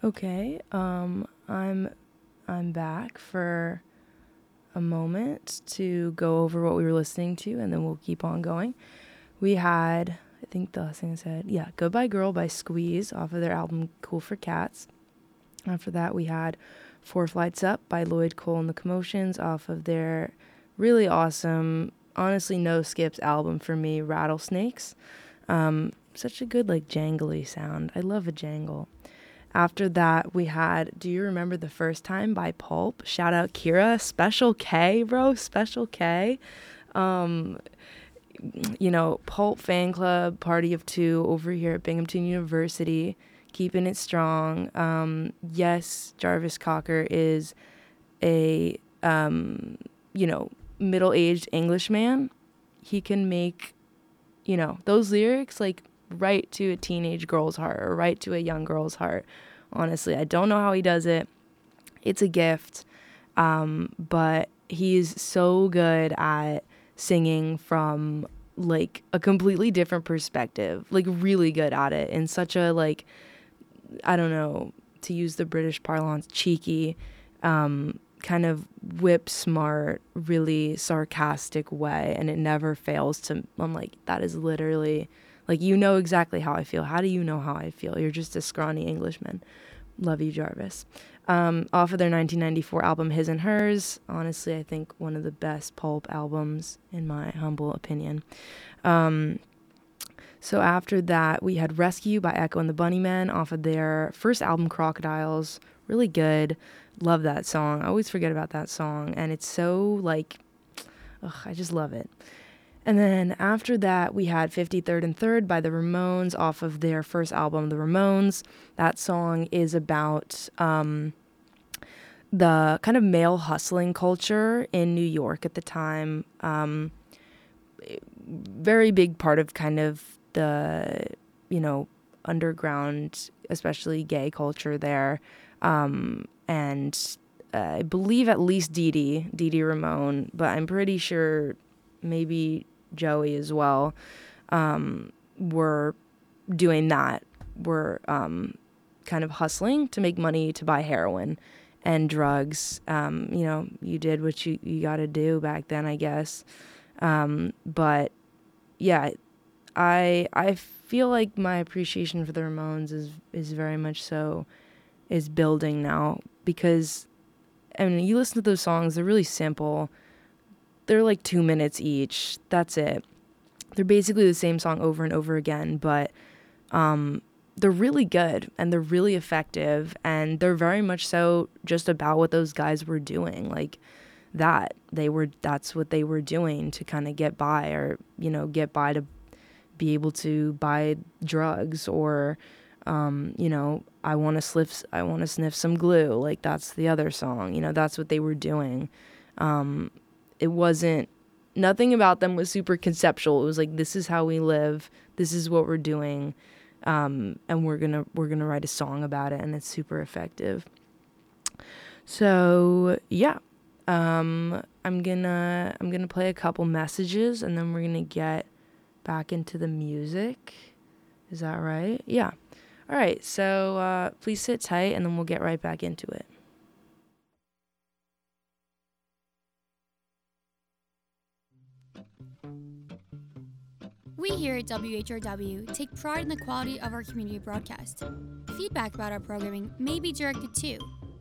Okay, I'm back for a moment to go over what we were listening to, and then we'll keep on going. We had, I think the last thing I said, yeah, Goodbye Girl by Squeeze off of their album Cool for Cats. After that, we had Four Flights Up by Lloyd Cole and the Commotions off of their really awesome, honestly no skips album for me, Rattlesnakes. Such a good, like, jangly sound. I love a jangle. After that, we had Do You Remember the First Time by Pulp. Shout out Kira. Special K, bro. Special K. Um, Pulp fan club, party of two over here at Binghamton University. Keeping it strong. Yes, Jarvis Cocker is a, middle-aged Englishman. He can make, those lyrics, like, right to a teenage girl's heart or right to a young girl's heart. Honestly, I don't know how he does it. It's a gift. But he's so good at singing from, like, a completely different perspective, like, really good at it in such a, like, I don't know, to use the British parlance, cheeky, kind of whip smart, really sarcastic way, and it never fails to, I'm like, that is literally, like, you know exactly how I feel. How do you know how I feel? You're just a scrawny Englishman. Love you, Jarvis. Off of their 1994 album His and Hers, honestly, I think one of the best Pulp albums, in my humble opinion. So after that, we had Rescue by Echo and the Bunnymen off of their first album, Crocodiles. Really good. Love that song. I always forget about that song. And it's so, like, I just love it. And then after that, we had 53rd and 3rd by the Ramones off of their first album, The Ramones. That song is about the kind of male hustling culture in New York at the time. Very big part of kind of the, underground, especially gay culture there. And I believe at least Dee Dee Ramone, but I'm pretty sure maybe Joey as well, were doing that. Were kind of hustling to make money to buy heroin and drugs. You did what you got to do back then, I guess. But yeah, I feel like my appreciation for the Ramones is very much so is building now, because I mean, you listen to those songs, they're really simple. They're like 2 minutes each. That's it. They're basically the same song over and over again, but they're really good and they're really effective, and they're very much so just about what those guys were doing. Like, that's what they were doing to kind of get by, or get by to be able to buy drugs, or I want to sniff some glue. Like, that's the other song. That's what they were doing. It wasn't, nothing about them was super conceptual. It was like, this is how we live, this is what we're doing, and we're gonna write a song about it, and it's super effective. So yeah, I'm gonna play a couple messages, and then we're gonna get back into the music. Is that right? Yeah. All right. So please sit tight, and then we'll get right back into it. We here at WHRW take pride in the quality of our community broadcast. Feedback about our programming may be directed to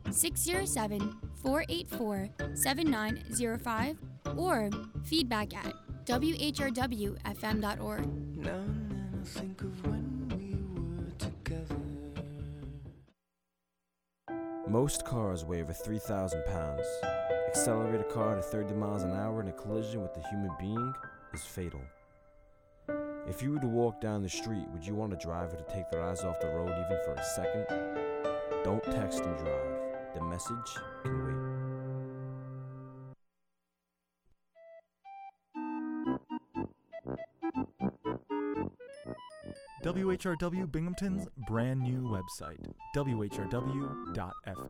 607-484-7905 or feedback at whrwfm.org. Now and then I think of when we were together. Most cars weigh over 3,000 pounds. Accelerate a car to 30 miles an hour in a collision with a human being is fatal. If you were to walk down the street, would you want a driver to take their eyes off the road even for a second? Don't text and drive. The message can wait. WHRW Binghamton's brand new website, whrw.fm.